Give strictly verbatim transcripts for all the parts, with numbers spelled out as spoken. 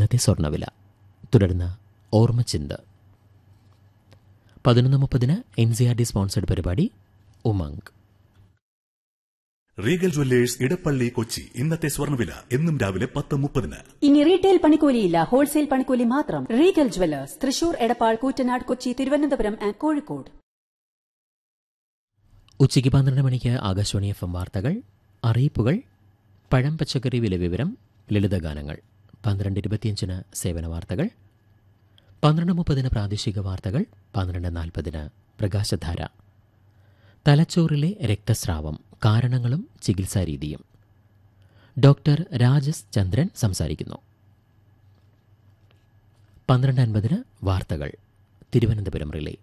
ഇന്നത്തെ സ്വർണ്ണവില. തുടർന്ന് ഓർമ്മച്ചിന്ത്. പതിനൊന്ന് മുപ്പതിന് N C R D sponsored പരിപാടി ഉമംഗ്. Regal Jewellers Edappally Kochi. ഇന്നത്തെ സ്വർണ്ണവില എന്നും രാവിലെ പത്ത് മുപ്പതിന്. ഇനി റീറ്റെയിൽ പണിക്കൂലിയില്ല, ഹോൾസെയിൽ പണിക്കൂലി മാത്രം. Regal Jewellers, Thrissur, Edappal, Koottanad, Kochi, Thiruvananthapuram and Kozhikode. ഉച്ചയ്ക്ക് പന്ത്രണ്ട് മണിക്ക് ആകാശവാണി എഫ് എം വാർത്തകൾ, അറിയിപ്പുകൾ, പഴം പച്ചക്കറി വില വിവരം, ലളിതഗാനങ്ങൾ. പന്ത്രണ്ട് ഇരുപത്തിയഞ്ചിന് സേവന വാർത്തകൾ, പന്ത്രണ്ട് മുപ്പതിന് പ്രാദേശിക വാർത്തകൾ, പന്ത്രണ്ട് നാൽപ്പതിന് പ്രകാശധാര. തലച്ചോറിലെ രക്തസ്രാവം, കാരണങ്ങളും ചികിത്സാരീതിയും. ഡോക്ടർ രാജസ് ചന്ദ്രൻ സംസാരിക്കുന്നു. പന്ത്രണ്ട് അൻപതിന് വാർത്തകൾ തിരുവനന്തപുരം റിലേ.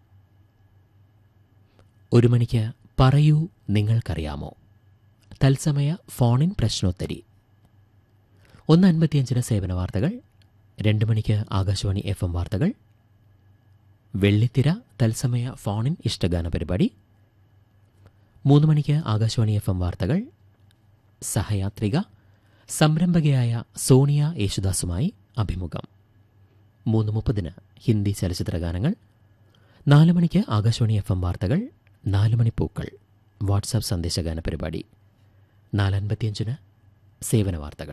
ഒരു മണിക്ക് പറയൂ നിങ്ങൾക്കറിയാമോ, തത്സമയ ഫോണിൻ പ്രശ്നോത്തരി. ഒന്ന് അൻപത്തിയഞ്ചിന് സേവന വാർത്തകൾ. രണ്ട് മണിക്ക് ആകാശവാണി എഫ് എം വാർത്തകൾ. വെള്ളിത്തിര തത്സമയ ഫോണിൻ ഇഷ്ടഗാന പരിപാടി. മൂന്ന് മണിക്ക് ആകാശവാണി എഫ് എം വാർത്തകൾ. സഹയാത്രിക സംരംഭകയായ സോണിയ യേശുദാസുമായി അഭിമുഖം. മൂന്ന് മുപ്പതിന് ഹിന്ദി ചലച്ചിത്രഗാനങ്ങൾ. നാല് മണിക്ക് ആകാശവാണി എഫ് എം വാർത്തകൾ. നാല് മണിപ്പൂക്കൾ വാട്സാപ്പ് സന്ദേശഗാന പരിപാടി. നാലൻപത്തിയഞ്ചിന് സേവന വാർത്തകൾ.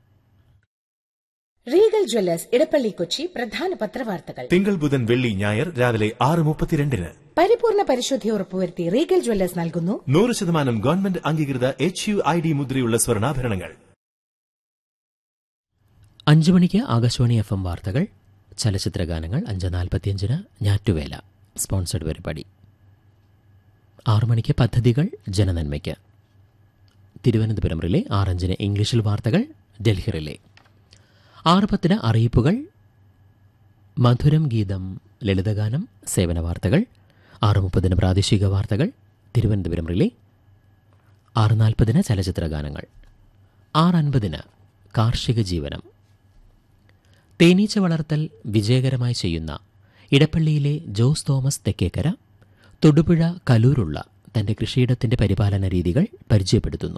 റീഗൽ ജ്വല്ലേഴ്സ് ഇടപ്പള്ളി കൊച്ചി പ്രധാന പത്രവാർത്തകൾ. തിങ്കൾ ബുധൻ വെള്ളി ഞായർ രാവിലെ ആറ് മുപ്പത്തിരണ്ടിന്. പരിപൂർണ പരിശുദ്ധി ഉറപ്പുവരുത്തി റീഗൽ ജ്വല്ലേഴ്സ് നൽകുന്നു നൂറ് ശതമാനം ഗവൺമെന്റ് അംഗീകൃത എച്ച് യു ഐ ഡി മുദ്രയുള്ള സ്വർണ്ണാഭരണങ്ങൾ. അഞ്ചു മണിക്ക് ആകാശവാണി എഫ് എം വാർത്തകൾ, ചലച്ചിത്രഗാനങ്ങൾ. അഞ്ച് നാൽപ്പത്തിയഞ്ചിന് ഞാറ്റുവേല സ്പോൺസർഡ് പരിപാടി. ആറു മണിക്ക് പദ്ധതികൾ ജനനന്മയ്ക്ക് തിരുവനന്തപുരം റിലേ. ആറഞ്ചിന് ഇംഗ്ലീഷിൽ വാർത്തകൾ ഡൽഹി റിലേ. ആറ് പത്തിന് അറിയിപ്പുകൾ, മധുരം ഗീതം, ലളിതഗാനം, സേവന വാർത്തകൾ. ആറ് മുപ്പതിന് പ്രാദേശിക വാർത്തകൾ തിരുവനന്തപുരം റിലേ. ആറ് നാൽപ്പതിന് ചലച്ചിത്രഗാനങ്ങൾ. ആറ് അൻപതിന് കാർഷിക ജീവനം. തേനീച്ച വളർത്തൽ വിജയകരമായി ചെയ്യുന്ന ഇടപ്പള്ളിയിലെ ജോസ് തോമസ് തെക്കേക്കര തൊടുപുഴ കലൂരുള്ള തന്റെ കൃഷിയിടത്തിന്റെ പരിപാലന രീതികൾ പരിചയപ്പെടുത്തുന്നു.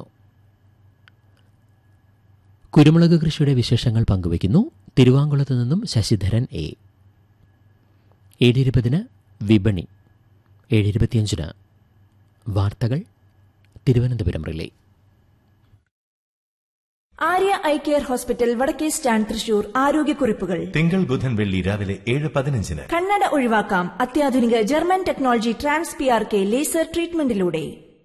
കുരുമുളക് കൃഷിയുടെ വിശേഷങ്ങൾ പങ്കുവയ്ക്കുന്നു തിരുവാങ്കുളത്തു നിന്നും ശശിധരൻ എ. ഏഴിരുപതിന് വിപണി. ഏഴിരുപത്തിയഞ്ചിന് വാർത്തകൾ Thiruvananthapuram relay. Arya eye care hospital വടക്കേ സ്റ്റാൻഡ് തൃശൂർ. ആരോഗ്യക്കുറിപ്പുകൾ തിങ്കൾ ബുധൻ വെള്ളി രാവിലെ ഏഴ് പതിനഞ്ചിന്. കണ്ണട ഒഴിവാക്കാം അത്യാധുനിക German technology trans P R K laser ട്രീറ്റ്മെന്റിലൂടെ.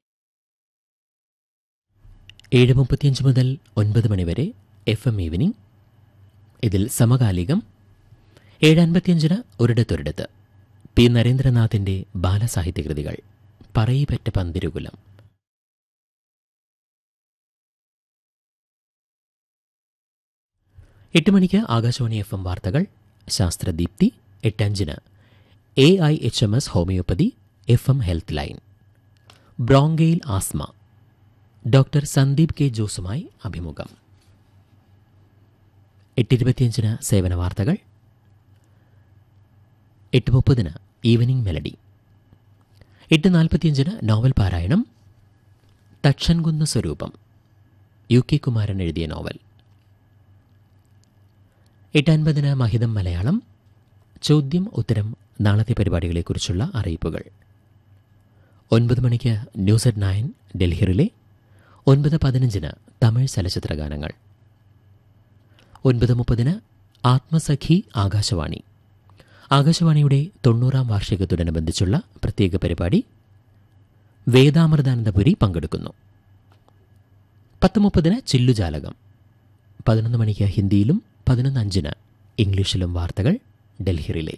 ഏഴ് മുപ്പത്തിയഞ്ച് മുതൽ ഒൻപത് മണിവരെ എഫ് എം ഈവനിംഗ്. ഇതിൽ സമകാലികം. ഏഴ് അൻപത്തിയഞ്ചിന് ഒരിടത്തൊരിടത്ത് പി നരേന്ദ്രനാഥിന്റെ ബാലസാഹിത്യകൃതികൾ. പറയിപ്പറ്റ പന്തിരുകുലം. എട്ട് മണിക്ക് ആകാശവാണി എഫ് എം വാർത്തകൾ ശാസ്ത്രദീപ്തി. എട്ടഞ്ചിന് A I H M S homeopathy F M health line. ബ്രോങ്കെയിൽ asthma, doctor Sandeep K ജോസുമായി അഭിമുഖം. എട്ടിരുപത്തിയഞ്ചിന് സേവന വാർത്തകൾ. എട്ട് മുപ്പതിന് ഈവനിംഗ് മെലഡി. എട്ട് നാൽപ്പത്തിയഞ്ചിന് നോവൽ പാരായണം തക്ഷൻകുന്ന് സ്വരൂപം, യു കെ കുമാരൻ എഴുതിയ നോവൽ. എട്ട് അൻപതിന് മഹിതം മലയാളം. ചോദ്യം ഉത്തരം നാളത്തെ പരിപാടികളെക്കുറിച്ചുള്ള അറിയിപ്പുകൾ. ഒൻപത് മണിക്ക് ന്യൂസ് അറ്റ് നയൻ ഡൽഹിയിലെ. ഒൻപത് പതിനഞ്ചിന് തമിഴ് ചലച്ചിത്രഗാനങ്ങൾ. ഒൻപത് മുപ്പതിന് ആത്മസഖി ആകാശവാണി. ആകാശവാണിയുടെ തൊണ്ണൂറാം വാർഷികത്തോടനുബന്ധിച്ചുള്ള പ്രത്യേക പരിപാടി. വേദാമൃതാനന്ദപുരി പങ്കെടുക്കുന്നു. പത്ത് മുപ്പതിന് ചില്ലുജാലകം. പതിനൊന്ന് മണിക്ക് ഹിന്ദിയിലും പതിനൊന്ന് അഞ്ചിന് ഇംഗ്ലീഷിലും വാർത്തകൾ ഡൽഹിയിലെ.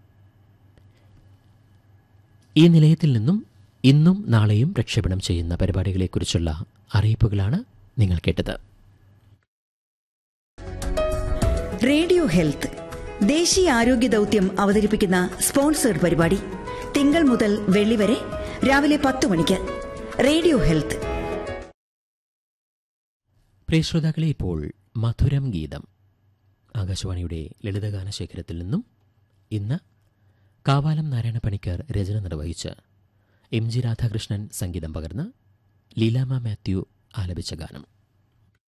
ഈ നിലയത്തിൽ നിന്നും ഇന്നും നാളെയും പ്രക്ഷേപണം ചെയ്യുന്ന പരിപാടികളെക്കുറിച്ചുള്ള അറിയിപ്പുകളാണ് നിങ്ങൾ കേട്ടത്. റേഡിയോ ഹെൽത്ത് ദേശീയ ആരോഗ്യ ദൗത്യം അവതരിപ്പിക്കുന്ന സ്പോൺസേഡ് പരിപാടി. തിങ്കൾ മുതൽ വെള്ളി വരെ രാവിലെ പത്ത് മണിക്ക്. Radio health. പ്രിയ ശ്രോതാക്കളെ, ഇപ്പോൾ മധുരം ഗീതം ആകാശവാണിയുടെ ലളിതഗാന ശേഖരത്തിൽ നിന്നും. ഇന്ന് കാവാലം നാരായണ പണിക്കർ രചന നിർവഹിച്ച് എം ജി രാധാകൃഷ്ണൻ സംഗീതം പകർന്ന് ലീലാമ മാത്യു ആലപിച്ച ഗാനം.